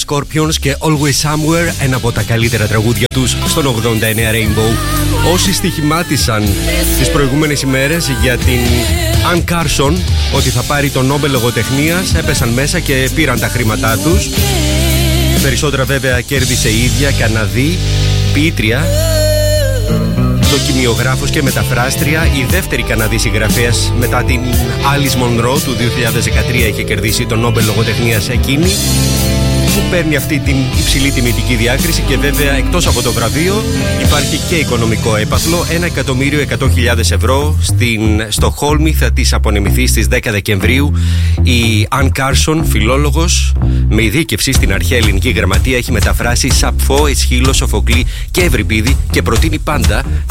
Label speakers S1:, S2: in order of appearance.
S1: Scorpions και Always Somewhere, ένα από τα καλύτερα τραγούδια τους στον 89 Rainbow. Όσοι στοιχημάτισαν τις προηγούμενες ημέρες για την Anne Carson ότι θα πάρει το Νόμπελ Λογοτεχνίας έπεσαν μέσα και πήραν τα χρήματά τους. Περισσότερα βέβαια κέρδισε η ίδια, Καναδή, ποιήτρια, δοκιμιογράφος και μεταφράστρια, η δεύτερη Καναδή συγγραφέας μετά την Alice Monroe του 2013 είχε κερδίσει το Νόμπελ Λογοτεχνίας εκείνη, που παίρνει αυτή την υψηλή τιμητική διάκριση. Και βέβαια εκτός από το βραβείο υπάρχει και οικονομικό έπαθλο. 1.100.000 ευρώ στην Στοκχόλμη θα της απονεμηθεί στις 10 Δεκεμβρίου. Η Anne Carson, φιλόλογος με ειδίκευση στην αρχαία ελληνική γραμματεία, έχει μεταφράσει Σαπφό, Εσχύλο, Σοφοκλή και Ευρυπίδη και προτείνει πάντα